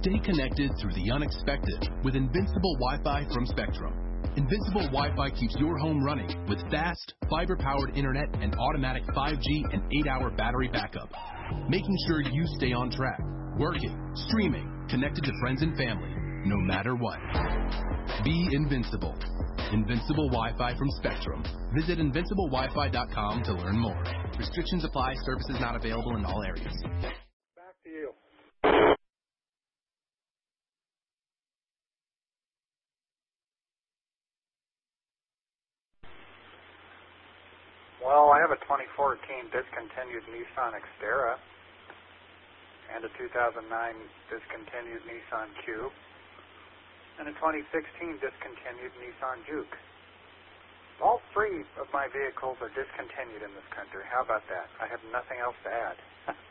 Stay connected through the unexpected with Invincible Wi-Fi from Spectrum. Invincible Wi-Fi keeps your home running with fast, fiber-powered internet and automatic 5G and 8-hour battery backup, making sure you stay on track, working, streaming, connected to friends and family, no matter what. Be invincible. Invincible Wi-Fi from Spectrum. Visit invinciblewifi.com to learn more. Restrictions apply. Services not available in all areas. Back to you. Well, I have a 2014 discontinued Nissan Xterra and a 2009 discontinued Nissan Cube and a 2016 discontinued Nissan Juke. All three of my vehicles are discontinued in this country. How about that? I have nothing else to add.